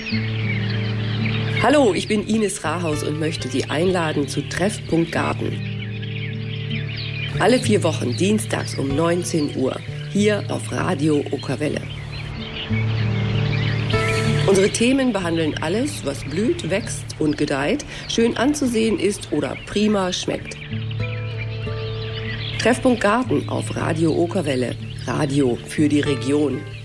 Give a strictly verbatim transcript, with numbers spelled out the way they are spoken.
Hallo, ich bin Ines Rahaus und möchte Sie einladen zu Treffpunkt Garten. Alle vier Wochen dienstags um neunzehn Uhr, hier auf Radio Okerwelle. Unsere Themen behandeln alles, was blüht, wächst und gedeiht, schön anzusehen ist oder prima schmeckt. Treffpunkt Garten auf Radio Okerwelle, Radio für die Region.